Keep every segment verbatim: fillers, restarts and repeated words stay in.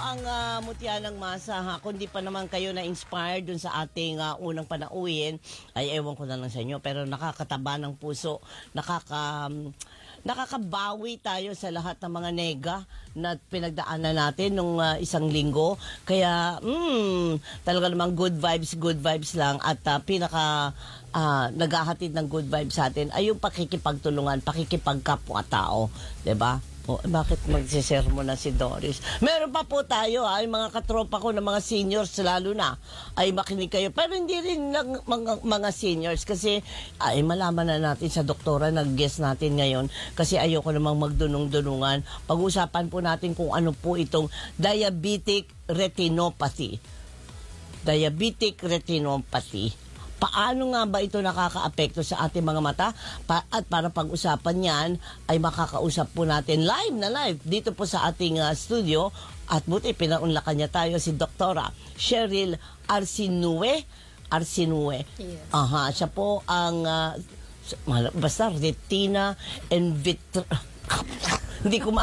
ang uh, mutya ng masa, ha? Kung di pa naman kayo na-inspired dun sa ating uh, unang panauhin, ay ewan ko na lang sa inyo. Pero nakakataba ng puso, nakaka... Um, nakakabawi tayo sa lahat ng mga nega na pinagdaanan natin nung uh, isang linggo. Kaya, mm, talaga namang good vibes, good vibes lang. At uh, pinaka uh, naghahatid ng good vibes sa atin ay yung pakikipagtulungan, pakikipagkapwa-tao. Diba? Oh, bakit magsisermo na si Doris? Meron pa po tayo, ay mga katropa ko na mga seniors, lalo na, ay makinig kayo. Pero hindi rin lang mga, mga seniors kasi ay malaman na natin sa doktora, nag-guest natin ngayon kasi ayoko namang magdunong-dunungan. Pag-usapan po natin kung ano po itong diabetic retinopathy. Diabetic retinopathy. Paano nga ba ito nakakaapekto sa ating mga mata? Pa at para pag-usapan yan, ay makakausap po natin live na live dito po sa ating uh, studio. At buti, pinaunlakan niya tayo si Doktora Cheryl Arsinue. Arsinue. Yes. Aha, siya po ang, uh, basta retina and vitro... Hindi ko ma...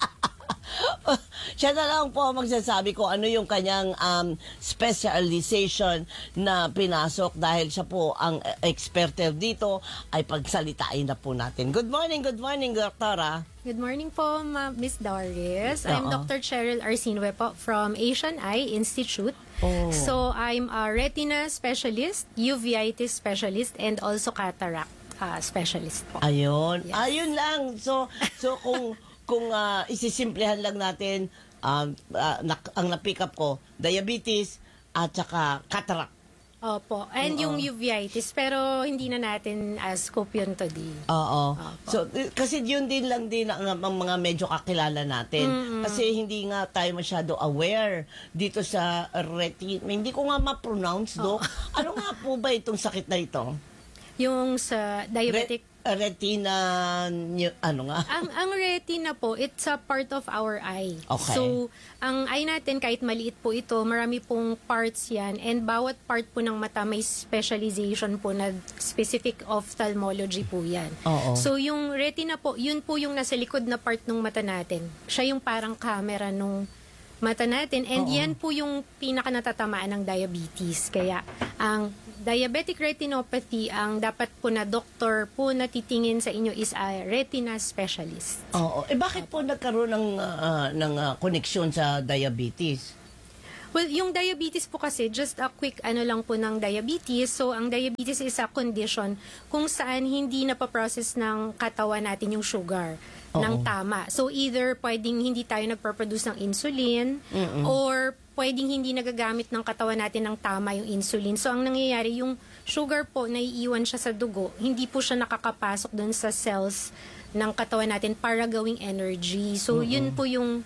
Siya na lang po magsasabi ko ano yung kanyang um, specialization na pinasok dahil siya po ang experter dito ay pagsalitain na po natin. Good morning, good morning, Doktora. Good morning po, Miss Doris. I'm Uh-oh. Doctor Cheryl Arsinue po from Asian Eye Institute. Oh. So, I'm a retina specialist, uveitis specialist, and also cataract uh, specialist po. Ayun. Yes. Ayun lang. So, so kung... Kung uh, isisimplihan lang natin, um, uh, na, ang na-pick up ko, diabetes at saka cataract. Opo. And uh-oh. Yung uveitis, pero hindi na natin as scope yun today. Oo. So, kasi yun din lang din ang, ang mga medyo kakilala natin. Mm-hmm. Kasi hindi nga tayo masyado aware dito sa retina. Hindi ko nga ma-pronounce, oh. Dok. Ano nga po ba itong sakit na ito? Yung sa diabetic... Re- retina, ano nga? Ang ang retina po, it's a part of our eye. Okay. So, ang eye natin, kahit maliit po ito, marami pong parts yan. And bawat part po ng mata, may specialization po na specific ophthalmology po yan. Oo. So, yung retina po, yun po yung nasa likod na part ng mata natin. Siya yung parang camera nung mata natin. And Oo. Yan po yung pinaka natatamaan ng diabetes. Kaya, ang diabetic retinopathy, ang dapat po na doktor po na titingin sa inyo is a retina specialist. Oo. Eh bakit po nagkaroon ng, uh, ng uh, koneksyon sa diabetes? Well, yung diabetes po kasi, just a quick ano lang po ng diabetes. So, ang diabetes is a condition kung saan hindi napaprocess ng katawan natin yung sugar. Oo. Ng tama. So, either pwedeng hindi tayo nagproproduce ng insulin, Mm-mm. or pwedeng hindi nagagamit ng katawan natin ng tama yung insulin. So, ang nangyayari, yung sugar po, naiiwan siya sa dugo, hindi po siya nakakapasok dun sa cells ng katawan natin para gawing energy. So, Mm-mm. yun po yung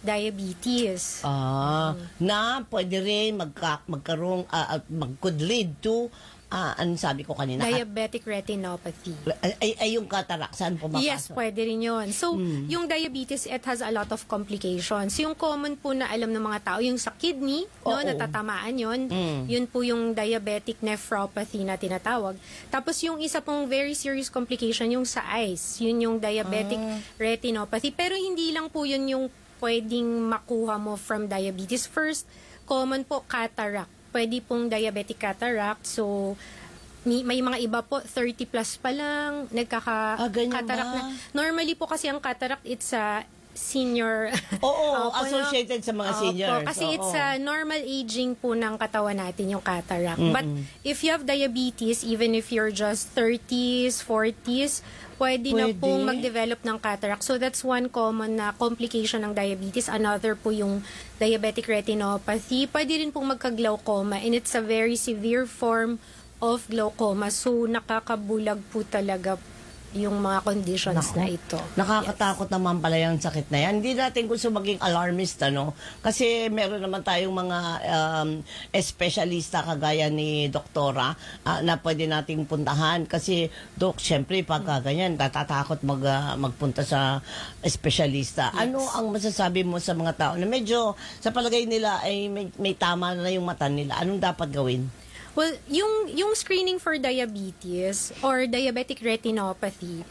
diabetes. Ah, um, na pwede rin magka, magkaroon, uh, mag could lead to Ah, anong sabi ko kanina? Diabetic retinopathy. Ay, ay yung cataract, saan pumasok? Yes, pwede rin yun. So, hmm. yung diabetes, it has a lot of complications. Yung common po na alam ng mga tao, yung sa kidney, no, natatamaan yun. Hmm. Yun po yung diabetic nephropathy na tinatawag. Tapos yung isa pong very serious complication, yung sa eyes. Yun yung diabetic ah. retinopathy. Pero hindi lang po yun yung pwedeng makuha mo from diabetes. First, common po, cataract. Pwede pong diabetic cataract. So, may, may mga iba po, thirty plus pa lang, nagkaka-cataract ah, na. Normally po kasi ang cataract, it's a senior. Oo, uh, associated no? sa mga seniors. Po, kasi Oo. it's a normal aging po ng katawan natin, yung cataract. Mm-mm. But if you have diabetes, even if you're just thirties, forties, pwede, pwede na pong mag-develop ng cataract. So, that's one common na complication ng diabetes. Another po yung diabetic retinopathy. Pwede rin pong magka-glaucoma, and it's a very severe form of glaucoma. So, nakakabulag po talaga yung mga conditions Naku, na ito. Nakakatakot yes. naman pala yung sakit na yan. Hindi natin gusto maging alarmist, ano? Kasi meron naman tayong mga um, espesyalista kagaya ni Doktora uh, na pwede nating puntahan. Kasi, Dok, syempre, pagka ganyan, tatatakot mag, uh, magpunta sa espesyalista. Yes. Ano ang masasabi mo sa mga tao na medyo sa palagay nila ay may, may tama na yung mata nila? Anong dapat gawin? Well, yung yung screening for diabetes or diabetic retinopathy,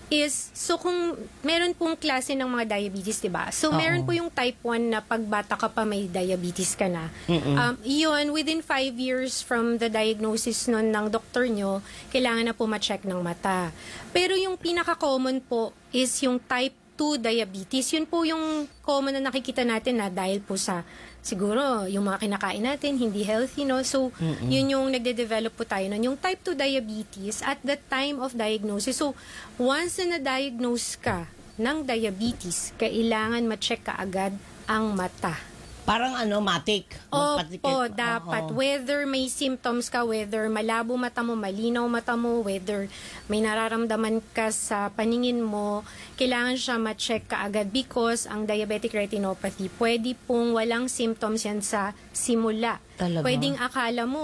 is, so kung meron pong klase ng mga diabetes, diba? So, Oo. meron po yung type one na pagbata ka pa may diabetes ka na. Um, yun, within five years from the diagnosis nun ng doktor nyo, kailangan na po ma-check ng mata. Pero yung pinaka-common po is yung type two diabetes. Yun po yung common na nakikita natin na dahil po sa siguro, yung mga kinakain natin, hindi healthy, no? So, Mm-mm. yun yung nagde-develop po tayo nun. Yung type two diabetes, at the time of diagnosis, so, once na na-diagnose ka ng diabetes, kailangan ma-check ka agad ang mata. Parang ano, matik. Opo, dapat. Oo. Whether may symptoms ka, whether malabo mata mo, malinaw mata mo, whether may nararamdaman ka sa paningin mo, kailangan siya ma-check ka agad because ang diabetic retinopathy, pwede pong walang symptoms yan sa simula. Talaga? Pwedeng akala mo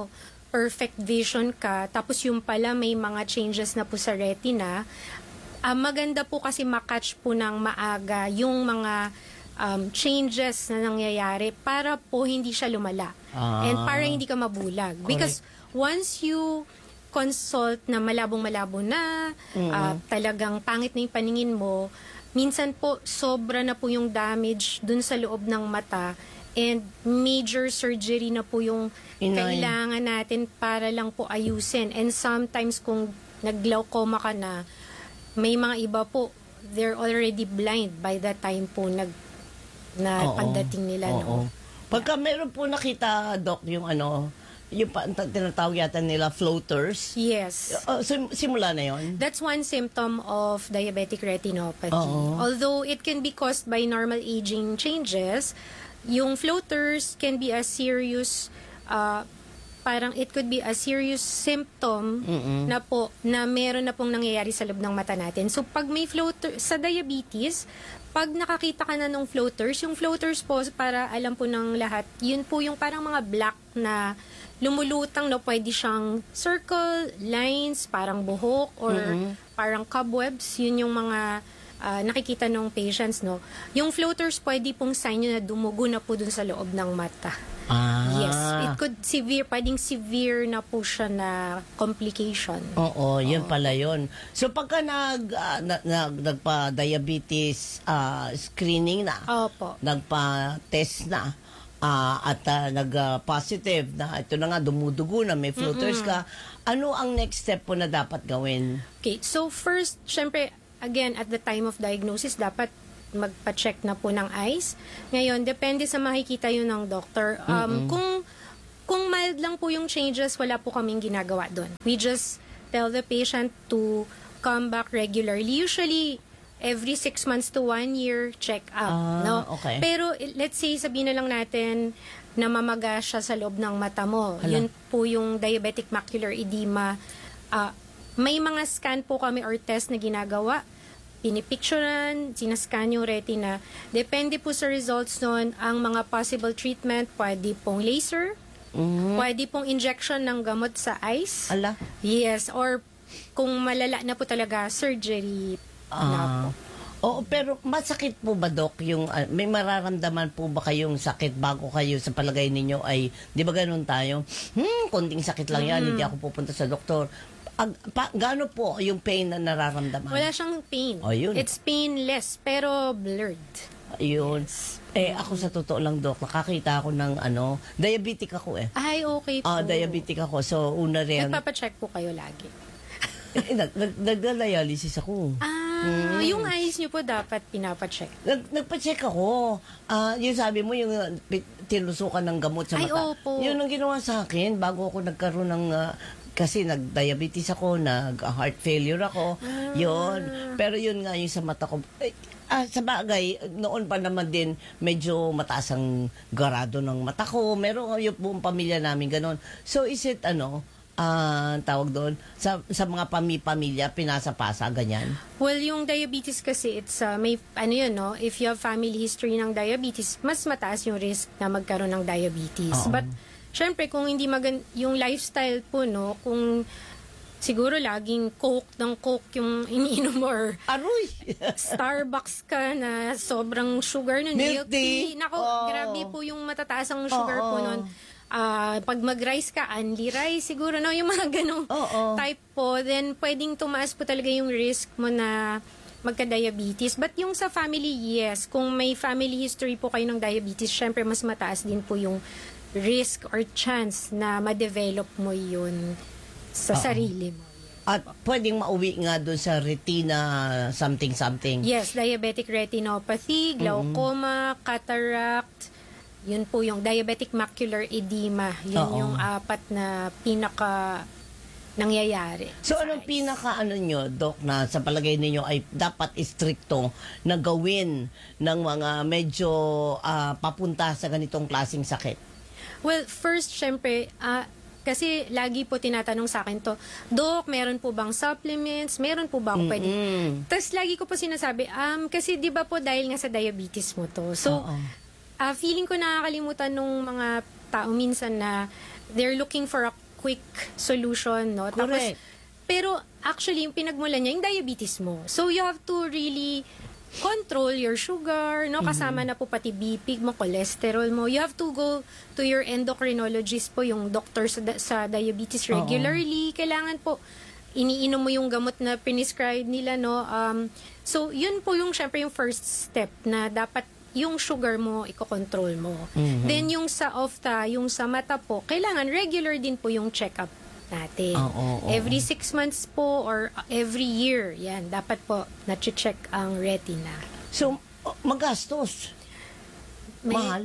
perfect vision ka, tapos yung pala may mga changes na po sa retina. Uh, maganda po kasi makatch po ng maaga yung mga Um, changes na nangyayari para po hindi siya lumala. Ah. And para hindi ka mabulag. Because once you consult na malabong-malabo na, mm-hmm. uh, talagang pangit na yung paningin mo, minsan po sobra na po yung damage dun sa loob ng mata and major surgery na po yung Inay. kailangan natin para lang po ayusin. And sometimes kung nag-glaucoma ka na, may mga iba po, they're already blind by the time po nag na Oo. pagdating nila. Oo. No? Pagka meron po nakita, Doc, yung ano, yung pa, tinatawag yata nila floaters. Yes. Uh, sim- simula na yon. That's one symptom of diabetic retinopathy. Oo. Although it can be caused by normal aging changes, yung floaters can be a serious uh, parang it could be a serious symptom Mm-mm. na po na meron na pong nangyayari sa loob ng mata natin. So pag may floater sa diabetes, pag nakakita ka na ng floaters, yung floaters po, para alam po ng lahat, yun po yung parang mga black na lumulutang na pwede siyang circle, lines, parang buhok, or mm-hmm. parang cobwebs. Yun yung mga uh, nakikita ng patients, no? Yung floaters, pwede pong sign yun na dumugo na po dun sa loob ng mata. Ah. Yes, it could severe, pwedeng severe na po siya na complication. Oo, yun Oo. pala yun. So pagka nag, uh, na, nag nagpa-diabetes uh, screening na, Opo. nagpa-test na, uh, at uh, nag-positive na, ito na nga, dumudugo na, may floaters Mm-mm. ka, ano ang next step po na dapat gawin? Okay, so first, syempre, again, at the time of diagnosis, dapat magpa-check na po ng eyes. Ngayon, depende sa makikita yun ng doctor. Um, mm-hmm. Kung kung mild lang po yung changes, wala po kaming ginagawa doon. We just tell the patient to come back regularly. Usually, every six months to one year, check up. Ah, no? Okay. Pero, let's say, sabihin na lang natin, namamaga siya sa loob ng mata mo. Hala. Yun po yung diabetic macular edema. Uh, may mga scan po kami or test na ginagawa. Pinipicturean, sinascan yung retina. Depende po sa results nun, ang mga possible treatment, pwede pong laser, mm-hmm. pwede pong injection ng gamot sa eyes. Ala? Yes, or kung malala na po talaga, surgery ah. na po. Oo, pero masakit po ba, Doc? Yung, uh, may mararamdaman po ba kayong sakit bago kayo sa palagay ninyo ay, di ba ganun tayo? Hmm, konting sakit lang yan, mm-hmm. hindi ako pupunta sa doktor. Ag, pa, gaano po yung pain na nararamdaman? Wala siyang pain. Oh, yun. It's painless, pero blurred. Ayun. Eh, ako sa totoo lang, Doc, nakakita ako ng ano, diabetic ako eh. Ay, okay po. Ah, diabetic ako. So, una rin. Nagpapacheck po kayo lagi. eh, nag, nag, nagda-dialysis ako. Ah, mm. yung eyes niyo po dapat pinapacheck. Nag, nagpa-check ako. Ah, yung sabi mo, yung uh, tinusukan ng gamot sa mata. Ay, opo. Yun ang ginawa sa akin bago ako nagkaroon ng... Uh, kasi nag-diabetes ako, nag-heart failure ako, ah. yun. Pero yun nga yung sa mata ko. Eh, ah, sa bagay, noon pa naman din, medyo mataas ang garado ng mata ko. Meron yung buong pamilya namin ganon. So is it ano, ah, tawag doon, sa, sa mga pami-pamilya, pinasa-pasa, ganyan? Well, yung diabetes kasi, it's, uh, may, ano yun, no? If you have family history ng diabetes, mas mataas yung risk na magkaroon ng diabetes. Oo. But, syempre, kung hindi magan yung lifestyle po, no, kung siguro laging coke ng coke yung iniinom mo or Aroy! Starbucks ka na sobrang sugar nun. Milk tea. Nako, oh. grabe po yung matataas ang sugar oh, po oh. nun. ah, pag mag-rice ka, only rice siguro, no? Yung mga ganong Oo. type po, then pwedeng tumaas po talaga yung risk mo na magka-diabetes. But yung sa family, yes. Kung may family history po kayo ng diabetes, syempre mas mataas din po yung risk or chance na ma-develop mo yun sa sarili mo. At pwedeng mauwi nga doon sa retina something-something. Yes, diabetic retinopathy, glaucoma, cataract, yun po yung diabetic macular edema. Yun Oo. yung apat na pinaka nangyayari. So anong pinaka ano nyo, Doc, na sa palagay ninyo ay dapat istrikto na gawin ng mga medyo ah, papunta sa ganitong klaseng sakit? Well, first, syempre, ah, kasi lagi po tinatanong sa akin to, Doc, meron po bang supplements? Meron po bang pwede? Mm. Tapos lagi ko po sinasabi, um, kasi di ba po dahil nga sa diabetes mo to. So, Oo. ah, feeling ko nakakalimutan nung mga tao minsan na they're looking for a quick solution, no? Correct. Pero actually, yung pinagmulan niya, yung diabetes mo. So, you have to really control your sugar, no? Kasama na po pati B P mo, cholesterol mo. You have to go to your endocrinologist po, yung doctor sa, sa diabetes regularly. Kailangan po, iniinom mo yung gamot na prescribe nila, no? Um, so, yun po yung, syempre, yung first step na dapat yung sugar mo, iko-control mo. Mhm. Then, yung sa ofta, yung sa mata po, kailangan regular din po yung check-up natin. Oo, oo. Every six months po or every year, yan, dapat po na-check ang retina. So, oh, magastos. May- Mahal.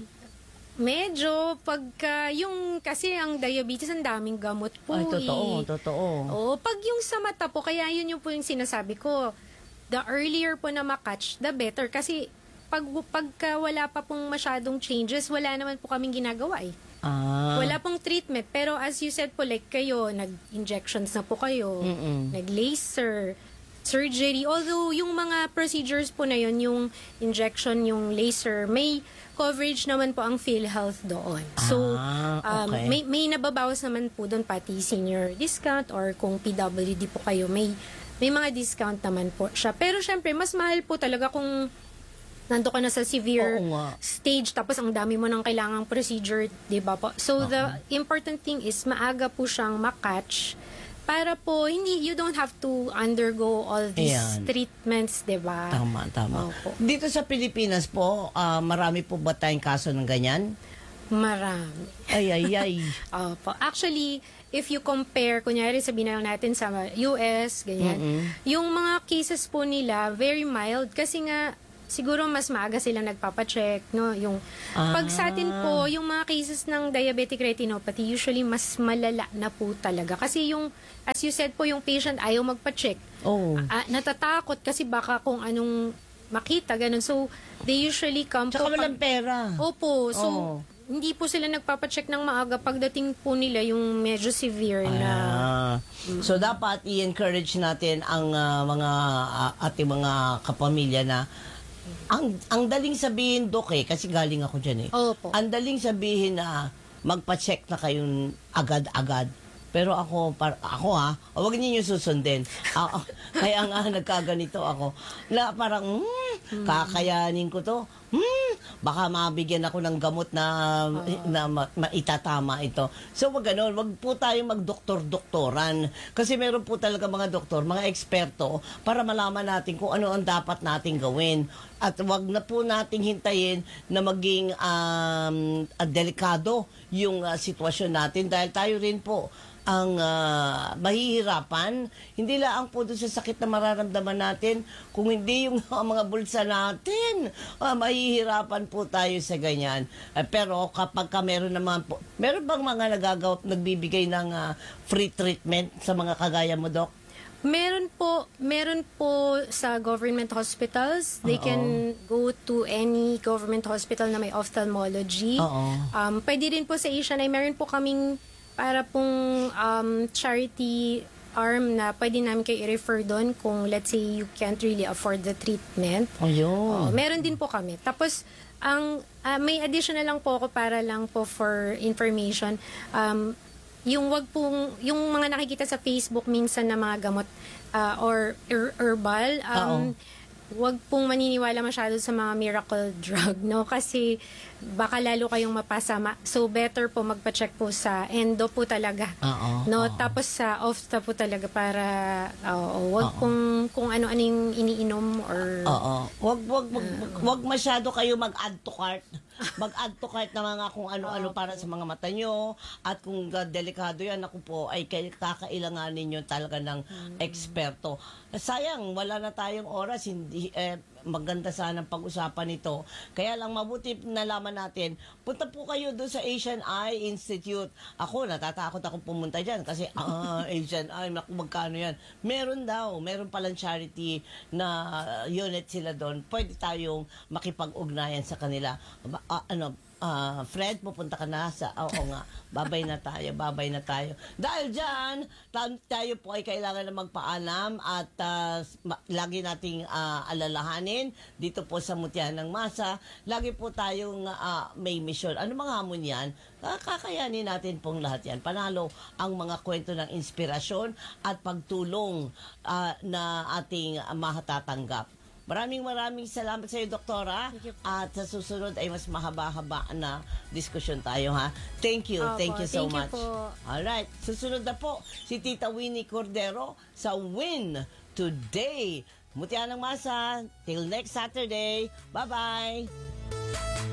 Medyo, pagka, yung, kasi ang diabetes, ang daming gamot po. Ay, totoo, eh. totoo. Oo, pag yung sa mata po, kaya yun yung po yung sinasabi ko, the earlier po na makatch, the better. Kasi, pag, pagka wala pa pong masyadong changes, wala naman po kaming ginagawa eh. Ah. Wala pong treatment. Pero as you said po, like kayo, nag-injections na po kayo, Mm-mm. nag-laser, surgery. Although, yung mga procedures po na yun, yung injection, yung laser, may coverage naman po ang PhilHealth doon. So, Ah, um, okay. may, may nababawas naman po doon pati senior discount or kung P W D po kayo, may, may mga discount naman po siya. Pero syempre, mas mahal po talaga kung nando ka na sa severe Oo nga. stage tapos ang dami mo ng kailangang procedure, 'di ba po? So the important thing is maaga po siyang makatch para po hindi you don't have to undergo all these Ayan. treatments, 'di ba? Tama, tama. Opo. Dito sa Pilipinas po, ah, marami po ba tayong kaso ng ganyan? Marami. Ay, ay, ay. Opo. Actually, if you compare, kunyari sabihin na lang natin sa U S, ganyan, Mm-mm. yung mga cases po nila, very mild kasi nga siguro mas maaga silang nagpapacheck, no? Yung Ah. pag sa atin po, yung mga cases ng diabetic retinopathy, usually mas malala na po talaga. Kasi yung, as you said po, yung patient ayaw magpacheck. Oh. Ah, natatakot kasi baka kung anong makita, ganun. So, they usually come Tsaka po pag- walang pera. Opo. So, Oo. hindi po sila nagpapacheck ng maaga pagdating po nila yung medyo severe na. Ah. So dapat i-encourage natin ang ah, mga ah, ating mga kapamilya na ang ang daling sabihin, Dok, eh, kasi galing ako diyan eh. Opo. Ang daling sabihin na magpa-check na kayong agad-agad. Pero ako, par, ako ha, huwag niyo susundin. Ah, ah, kaya nga nagkaganito ako. Na parang, hmm, kakayanin ko to. Hmm, baka mabigyan ako ng gamot na, na ma, maitatama ito. So wag ganun, wag po tayo magdoktor-doktoran. Kasi meron po talaga mga doktor, mga eksperto, para malaman natin kung ano ang dapat nating gawin. At wag na po nating hintayin na maging um, ah, delikado yung ah, sitwasyon natin dahil tayo rin po ang ah, mahihirapan, hindi lang po doon sa sakit na mararamdaman natin, kung hindi yung mga bulsa natin, ah, mahihirapan po tayo sa ganyan. Eh, pero kapag ka meron naman po, meron bang mga nagagawa, nagbibigay ng ah, free treatment sa mga kagaya mo, Doc? Meron po, meron po sa government hospitals. They Oo. can go to any government hospital na may ophthalmology. Oo. Um, pwede rin po sa Asian ay meron po kaming para pong um, charity arm na pwede namin kayo i-refer doon kung let's say you can't really afford the treatment. Ayun. Oo, meron din po kami. Tapos, ang ah, may additional lang po ako para lang po for information. Um, yung wag pong, yung mga nakikita sa Facebook minsan na mga gamot ah, or her- herbal, um, wag pong maniniwala masyado sa mga miracle drug, no? Kasi baka lalo kayong mapasama. So, better po magpa-check po sa endo po talaga. Oo, No? oo. Tapos sa ofta po talaga para, oo, wag Oo. pong kung ano-ano yung iniinom or... Oo. Wag wag wag, wag masyado kayo mag-add to cart. Mag-add to cart na mga kung ano-ano para sa mga mata nyo at kung uh, delikado yan, ako po ay kay- kakailanganin nyo talaga ng eksperto. Sayang, wala na tayong oras, hindi eh, maganda sana ang pag-usapan nito. Kaya lang mabuti nalaman natin, punta po kayo doon sa Asian Eye Institute. Ako, natatakot ako pumunta dyan kasi ah, Asian Eye, naku, magkano yan? Meron daw, meron palang charity na unit sila doon. Pwede tayong makipag-ugnayan sa kanila. Ba- ah, ano, ah, Fred, pupunta ka na sa, oo nga, babay na tayo, babay na tayo. Dahil dyan, ta- tayo po ay kailangan na magpaalam at ah, ma- lagi nating ah, alalahanin dito po sa Mutya ng Masa. Lagi po tayong ah, may mission. Ano mga hamon yan? Ah, kakayanin natin pong lahat yan. Panalo ang mga kwento ng inspirasyon at pagtulong ah, na ating ah, mahatatanggap. Maraming maraming salamat sa iyo, Doktora. Thank you po. At sa susunod ay mas mahaba-haba na diskusyon tayo, ha? Thank you. Opo, thank you so thank you much. po. Alright. Susunod na po si Tita Winnie Cordero sa Win Today. Mutya ng Masa. Till next Saturday. Bye-bye.